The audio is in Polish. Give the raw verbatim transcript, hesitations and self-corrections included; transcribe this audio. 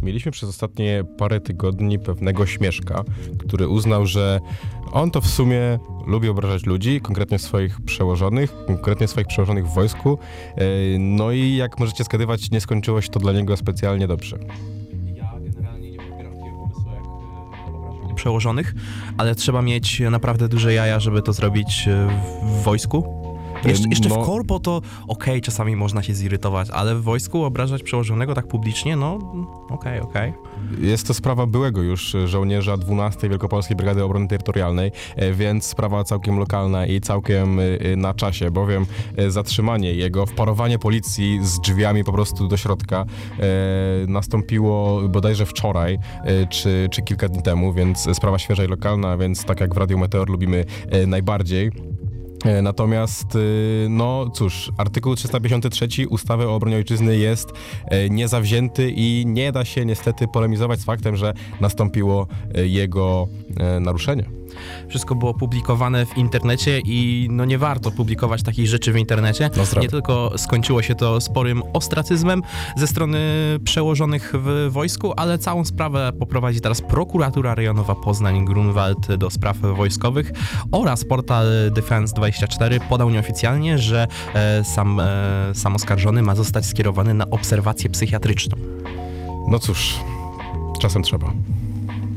mieliśmy przez ostatnie parę tygodni pewnego śmieszka, który uznał, że on to w sumie lubi obrażać ludzi, konkretnie swoich przełożonych, konkretnie swoich przełożonych w wojsku. No i jak możecie zgadywać, nie skończyło się to dla niego specjalnie dobrze. Ja generalnie nie popieram takiego pomysłu jak e, obrażanie przełożonych, ale trzeba mieć naprawdę duże jaja, żeby to zrobić e, w wojsku. Jeszcze, jeszcze no, w korpo to okej, okay, czasami można się zirytować, ale w wojsku obrażać przełożonego tak publicznie, no okej, okay, okej. Okay. Jest to sprawa byłego już żołnierza dwunastej Wielkopolskiej Brygady Obrony Terytorialnej, więc sprawa całkiem lokalna i całkiem na czasie, bowiem zatrzymanie jego, wparowanie policji z drzwiami po prostu do środka e, nastąpiło bodajże wczoraj, e, czy, czy kilka dni temu, więc sprawa świeża i lokalna, więc tak jak w Radiu Meteor lubimy e, najbardziej. Natomiast, no cóż, artykuł trzysta pięćdziesiąty trzeci ustawy o obronie ojczyzny jest niezawzięty i nie da się niestety polemizować z faktem, że nastąpiło jego naruszenie. Wszystko było publikowane w internecie i no nie warto publikować takich rzeczy w internecie. No nie tylko skończyło się to sporym ostracyzmem ze strony przełożonych w wojsku, ale całą sprawę poprowadzi teraz prokuratura rejonowa Poznań-Grunwald do spraw wojskowych oraz portal Defense dwadzieścia cztery podał nieoficjalnie, że e, sam, e, sam oskarżony ma zostać skierowany na obserwację psychiatryczną. No cóż, czasem trzeba.